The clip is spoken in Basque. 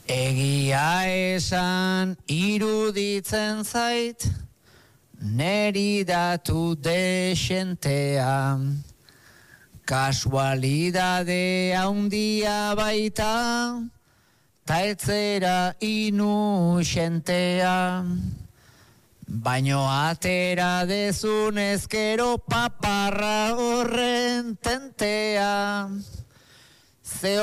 Egia esan iruditzen zait, neri datu desentea. Kasualidade handia baita, ta etzera inusentea. Baino atera dezun ezkero paparra horren tentea. Ze